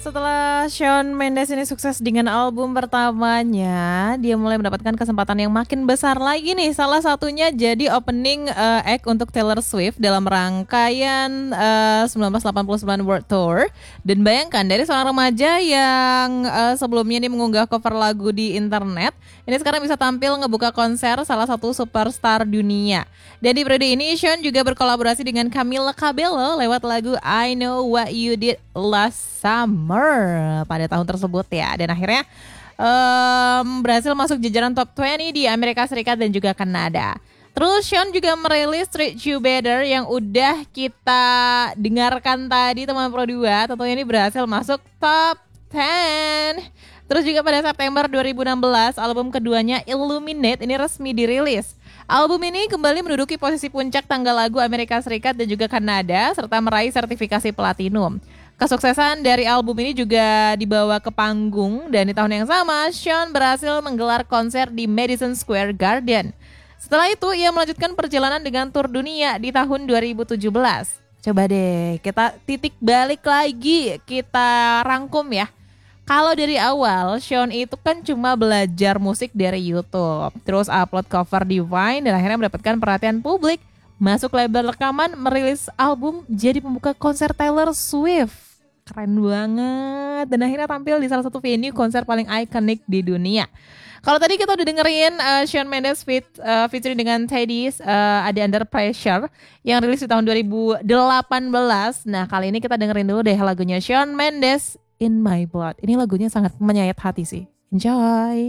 Setelah Shawn Mendes ini sukses dengan album pertamanya, dia mulai mendapatkan kesempatan yang makin besar lagi nih. Salah satunya jadi opening act untuk Taylor Swift dalam rangkaian 1989 World Tour. Dan bayangkan dari seorang remaja yang sebelumnya nih mengunggah cover lagu di internet, ini sekarang bisa tampil ngebuka konser salah satu superstar dunia. Dan di periode ini Shawn juga berkolaborasi dengan Camila Cabello lewat lagu I Know What You Did Last Summer pada tahun tersebut ya. Dan akhirnya berhasil masuk jajaran top 20 di Amerika Serikat dan juga Kanada. Terus Shawn juga merilis Treat You Better yang udah kita dengarkan tadi teman Pro 2. Tentunya ini berhasil masuk top 10. Terus juga pada September 2016 album keduanya Illuminate ini resmi dirilis. Album ini kembali menduduki posisi puncak tangga lagu Amerika Serikat dan juga Kanada serta meraih sertifikasi platinum. Kesuksesan dari album ini juga dibawa ke panggung dan di tahun yang sama Shawn berhasil menggelar konser di Madison Square Garden. Setelah itu ia melanjutkan perjalanan dengan tur dunia di tahun 2017. Coba deh kita titik balik lagi, kita rangkum ya. Kalau dari awal, Shawn itu kan cuma belajar musik dari YouTube. Terus upload cover di Vine dan akhirnya mendapatkan perhatian publik. Masuk label rekaman, merilis album, jadi pembuka konser Taylor Swift. Keren banget. Dan akhirnya tampil di salah satu venue konser paling ikonik di dunia. Kalau tadi kita udah dengerin Shawn Mendes featuring dengan Teddy, ada Under Pressure yang rilis di tahun 2018. Nah kali ini kita dengerin dulu deh lagunya Shawn Mendes, In My Blood. Ini lagunya sangat menyayat hati sih. Enjoy.